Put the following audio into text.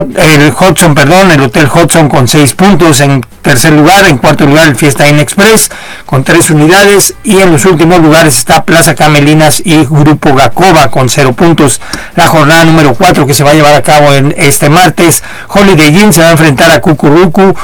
el Hotel Hudson con 6 puntos en tercer lugar. En cuarto lugar el Fiesta Inn Express con 3 unidades, y en los últimos lugares está Plaza Camelinas y Grupo Gacoba con 0 puntos. La jornada número 4, que se va a llevar a cabo en este martes, Holiday Inn se va a enfrentar a Cucurucu,